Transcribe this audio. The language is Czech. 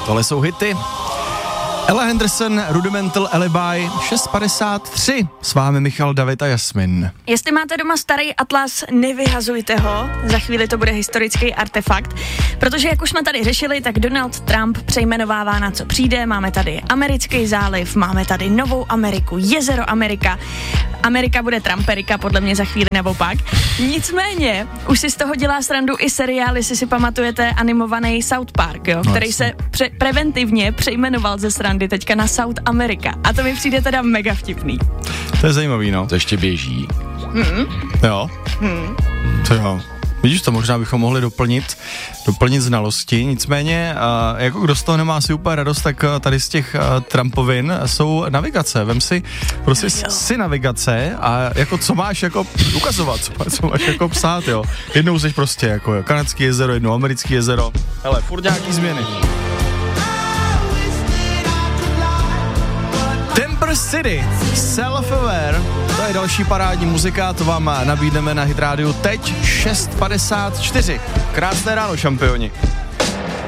Tohle jsou hity. Ella Henderson, Rudimental Alibi, 6:53. S vámi Michal, David a Jasmin. Jestli máte doma starý atlas, nevyhazujte ho. Za chvíli to bude historický artefakt. Protože jak už jsme tady řešili, tak Donald Trump přejmenovává na co přijde. Máme tady americký záliv, máme tady Novou Ameriku, jezero Amerika. Amerika bude Trumperika, podle mě za chvíli naopak. Nicméně, už si z toho dělá srandu i seriál, jestli si pamatujete animovaný South Park, jo, který se preventivně přejmenoval ze srandy teďka na South America. A to mi přijde teda mega vtipný. To je zajímavý, no. To ještě běží. Jo. To jo. Vidíš, to možná bychom mohli doplnit znalosti, nicméně, jako kdo z toho nemá si úplně radost, tak tady z těch Trumpovin jsou navigace. Vem si, prostě si navigace a jako co máš jako ukazovat, co máš jako psát, jo. Jednou jsi prostě jako kanadský jezero, jednou americký jezero, hele, furt nějaký změny. Temper City, Self-Aware, to je další parádní muzika, to vám nabídneme na Hit Radio teď 6:54. Krásné ráno, šampioni.